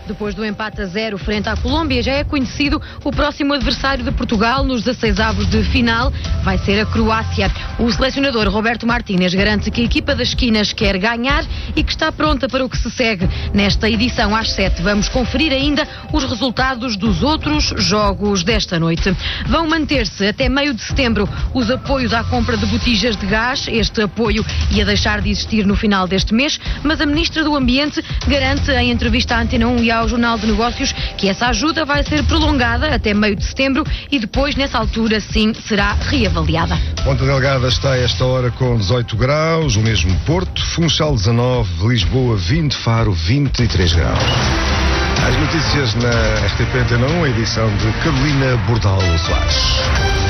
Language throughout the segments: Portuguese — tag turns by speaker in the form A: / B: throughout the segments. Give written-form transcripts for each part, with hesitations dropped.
A: Depois do empate a 0 frente à Colômbia, já é conhecido o próximo adversário de Portugal nos 16avos de final. Vai ser a Croácia. O selecionador Roberto Martínez garante que a equipa das esquinas quer ganhar e que está pronta para o que se segue. Nesta edição às 7 vamos conferir ainda os resultados dos outros jogos desta noite. Vão manter-se até meio de setembro os apoios à compra de botijas de gás. Este apoio ia deixar de existir no final deste mês, mas a Ministra do Ambiente garante em entrevista à Antena 1 e ao Jornal de Negócios que essa ajuda vai ser prolongada até meio de setembro e depois, nessa altura, sim, será reavaliada.
B: Ponta Delgada está a esta hora com 18 graus, o mesmo Porto, Funchal 19, Lisboa 20, Faro 23 graus. As notícias na RTP Antena 1, a edição de Carolina Bordal Soares.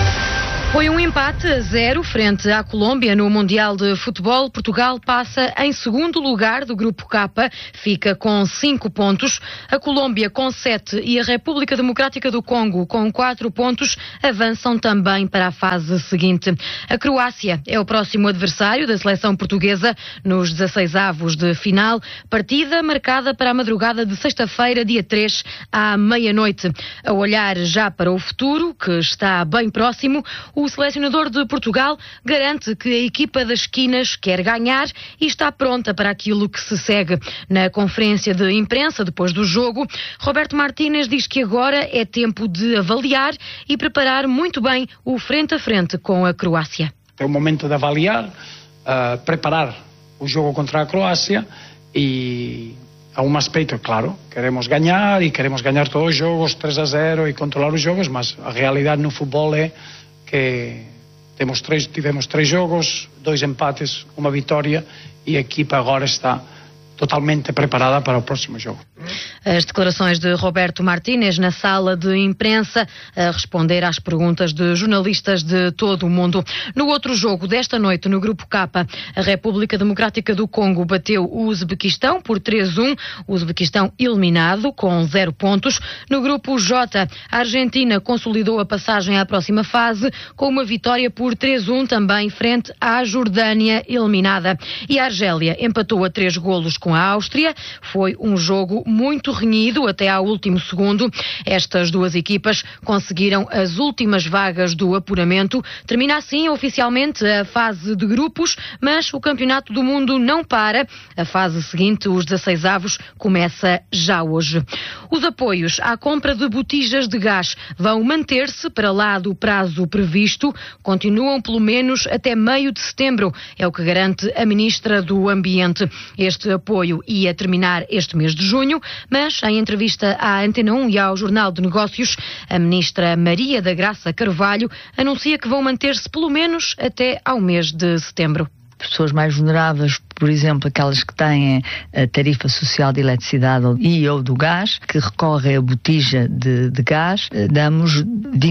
A: Foi um empate a 0 frente à Colômbia no Mundial de Futebol. Portugal passa em segundo lugar do Grupo K, fica com 5 pontos. A Colômbia com 7 e a República Democrática do Congo com 4 pontos avançam também para a fase seguinte. A Croácia é o próximo adversário da seleção portuguesa nos 16avos de final. Partida marcada para a madrugada de sexta-feira, dia 3, à meia-noite. A olhar já para o futuro, que está bem próximo, o selecionador de Portugal garante que a equipa das esquinas quer ganhar e está pronta para aquilo que se segue. Na conferência de imprensa, depois do jogo, Roberto Martínez diz que agora é tempo de avaliar e preparar muito bem o frente a frente com a Croácia.
C: É o momento de avaliar, preparar o jogo contra a Croácia e há um aspecto, claro, queremos ganhar todos os jogos 3-0 e controlar os jogos, mas a realidade no futebol é que tivemos 3 jogos, 2 empates, uma vitória e a equipa agora está totalmente preparada para o próximo jogo.
A: As declarações de Roberto Martínez na sala de imprensa a responder às perguntas de jornalistas de todo o mundo. No outro jogo desta noite, no Grupo K, a República Democrática do Congo bateu o Uzbequistão por 3-1, o Uzbequistão eliminado com 0 pontos. No Grupo J, a Argentina consolidou a passagem à próxima fase com uma vitória por 3-1 também frente à Jordânia eliminada. E a Argélia empatou a 3 golos com a Áustria. Foi um jogo muito renhido até ao último segundo. Estas duas equipas conseguiram as últimas vagas do apuramento. Termina assim oficialmente a fase de grupos, mas o Campeonato do Mundo não para. A fase seguinte, os 16avos, começa já hoje. Os apoios à compra de botijas de gás vão manter-se para lá do prazo previsto. Continuam pelo menos até meio de setembro. É o que garante a Ministra do Ambiente. Este apoio ia terminar este mês de junho, mas em entrevista à Antena 1 e ao Jornal de Negócios, a Ministra Maria da Graça Carvalho anuncia que vão manter-se pelo menos até ao mês de setembro.
D: Pessoas mais vulneráveis, por exemplo, aquelas que têm a tarifa social de eletricidade e ou do gás, que recorrem a botija de gás, damos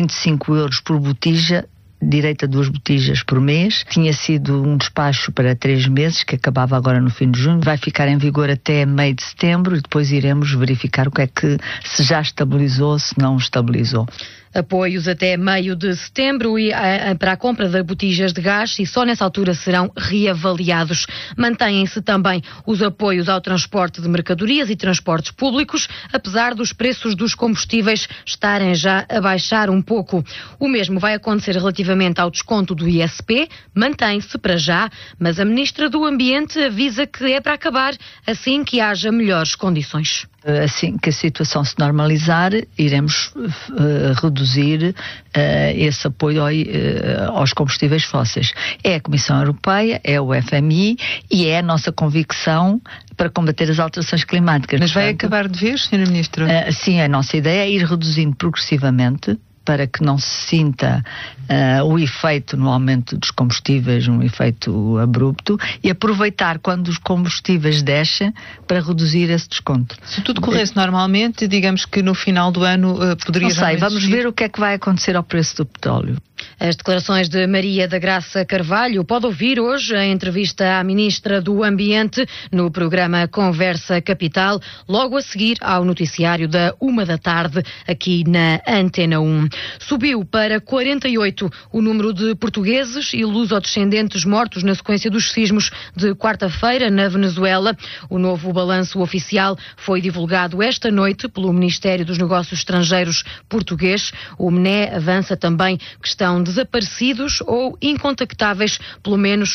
D: 25 euros por botija, direito a 2 botijas por mês. Tinha sido um despacho para 3 meses, que acabava agora no fim de junho. Vai ficar em vigor até meio de setembro e depois iremos verificar o que é que se já estabilizou, se não estabilizou.
A: Apoios até meio de setembro e para a compra de botijas de gás e só nessa altura serão reavaliados. Mantêm-se também os apoios ao transporte de mercadorias e transportes públicos, apesar dos preços dos combustíveis estarem já a baixar um pouco. O mesmo vai acontecer relativamente ao desconto do ISP, mantém-se para já, mas a Ministra do Ambiente avisa que é para acabar assim que haja melhores condições.
D: Assim que a situação se normalizar, iremos reduzir esse apoio aos combustíveis fósseis. É a Comissão Europeia, é o FMI e é a nossa convicção para combater as alterações climáticas.
E: Mas vai acabar de vez, Sra. Ministra?
D: Sim, a nossa ideia é ir reduzindo progressivamente, para que não se sinta o efeito no aumento dos combustíveis, um efeito abrupto, e aproveitar quando os combustíveis descem para reduzir esse desconto.
E: Se tudo corresse normalmente, digamos que no final do ano poderia...
D: Não sei, vamos ver o que é que vai acontecer ao preço do petróleo.
A: As declarações de Maria da Graça Carvalho pode ouvir hoje a entrevista à Ministra do Ambiente no programa Conversa Capital, logo a seguir ao noticiário da 13h, aqui na Antena 1. Subiu para 48 o número de portugueses e lusodescendentes mortos na sequência dos sismos de quarta-feira na Venezuela. O novo balanço oficial foi divulgado esta noite pelo Ministério dos Negócios Estrangeiros português. O MNE avança também que estão desaparecidos ou incontactáveis pelo menos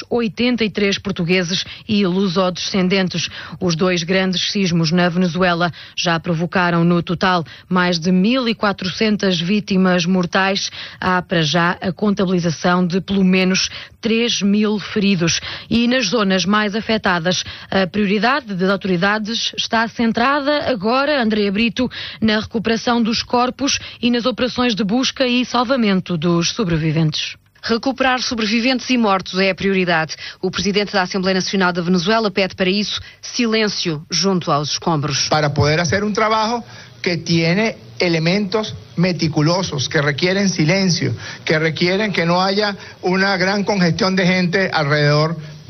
A: 83 portugueses e lusodescendentes. Os dois grandes sismos na Venezuela já provocaram no total mais de 1.400 vítimas mortais. Há para já a contabilização de pelo menos 3.000 feridos. E nas zonas mais afetadas, a prioridade das autoridades está centrada agora, Andréa Brito, na recuperação dos corpos e nas operações de busca e salvamento dos sobreviventes.
F: Recuperar sobreviventes e mortos é a prioridade. O presidente da Assembleia Nacional da Venezuela pede para isso silêncio junto aos escombros.
G: Para poder fazer um trabalho que tiene elementos meticulosos, que requieren silencio, que requieren que no haya una gran congestión de gente alrededor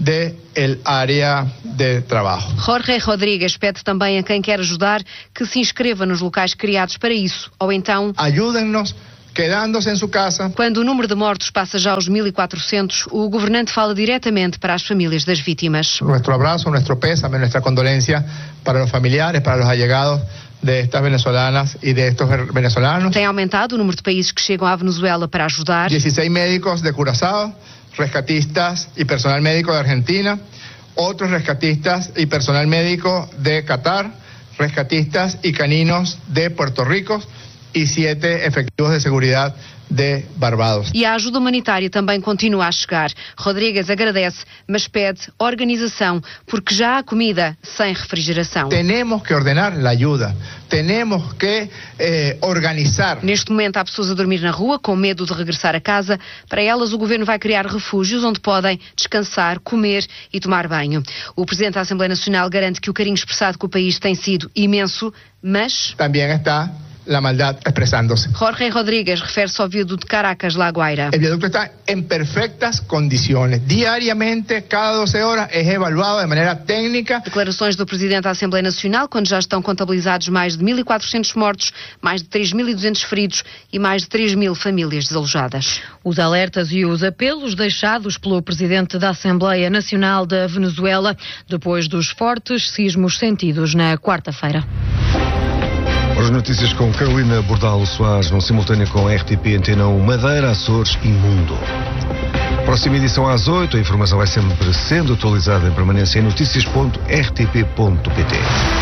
G: del área de trabalho.
F: Jorge Rodrigues pede também a quem quer ajudar que se inscreva nos locais criados para isso, ou então
G: ajudem-nos quedando-se em sua casa.
F: Quando o número de mortos passa já aos 1.400, o governante fala diretamente para as famílias das vítimas.
G: Nosso abraço, nosso pésame, nossa condolência para os familiares, para os allegados de estas venezolanas e de estos venezolanos.
F: Tem aumentado o número de países que chegam à Venezuela para ajudar.
G: 16 médicos de Curazao, rescatistas y personal médico de Argentina, otros rescatistas y personal médico de Qatar, rescatistas y caninos de Puerto Rico y 7 efectivos de seguridad de Barbados.
F: E a ajuda humanitária também continua a chegar. Rodrigues agradece, mas pede organização, porque já há comida sem refrigeração.
G: Temos que ordenar a ajuda, temos que organizar.
F: Neste momento há pessoas a dormir na rua com medo de regressar a casa. Para elas o governo vai criar refúgios onde podem descansar, comer e tomar banho. O presidente da Assembleia Nacional garante que o carinho expressado com o país tem sido imenso, mas
G: também está la maldad expresándose.
F: Jorge Rodrigues refere-se ao viaduto de Caracas, La Guaira.
G: El viaducto está en perfectas condiciones. Diariamente, cada 12 horas, es evaluado de maneira técnica.
F: Declarações do Presidente da Assembleia Nacional, quando já estão contabilizados mais de 1.400 mortos, mais de 3.200 feridos e mais de 3.000 famílias desalojadas.
A: Os alertas e os apelos deixados pelo Presidente da Assembleia Nacional da Venezuela depois dos fortes sismos sentidos na quarta-feira.
B: As notícias com Carolina Bordalo Soares, num simultâneo com RTP Antena 1, Madeira, Açores e Mundo. Próxima edição às 8, a informação vai sempre sendo atualizada em permanência em noticias.rtp.pt.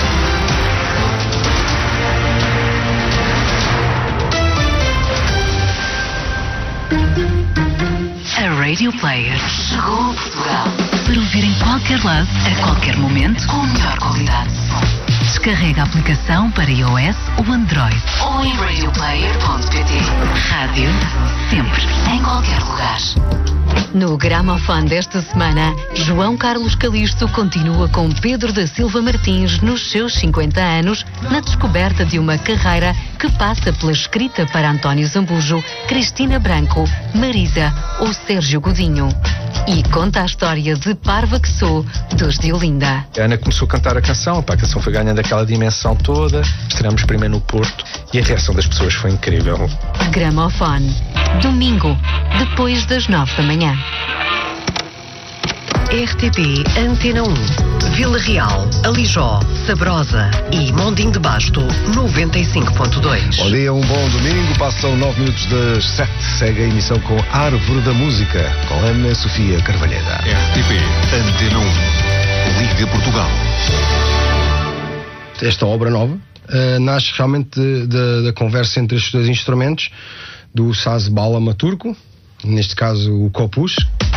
H: A Radio Player chegou a Portugal para ouvir em qualquer lado, a qualquer momento, com a melhor qualidade. Descarrega a aplicação para iOS ou Android ou em radioplayer.pt. Rádio, sempre, em qualquer lugar.
A: No Gramofone desta semana, João Carlos Calixto continua com Pedro da Silva Martins nos seus 50 anos, na descoberta de uma carreira que passa pela escrita para António Zambujo, Cristina Branco, Marisa ou Sérgio Godinho. E conta a história de Parva que Sou, dos de Olinda.
I: A Ana começou a cantar a canção foi ganhando aquela dimensão toda, estreámos primeiro no Porto e a reação das pessoas foi incrível.
A: Gramofone, domingo, depois das 9 da manhã.
H: RTP Antena 1, Vila Real, Alijó, Sabrosa e Mondim de Basto 95.2.
B: Bom dia, um bom domingo, passam 9 minutos das 7, segue a emissão com Árvore da Música, com Ana Sofia Carvalheira.
J: RTP Antena 1, Liga Portugal.
K: Esta obra nova nasce realmente da conversa entre estes dois instrumentos, do saz bálama turco, neste caso o copus,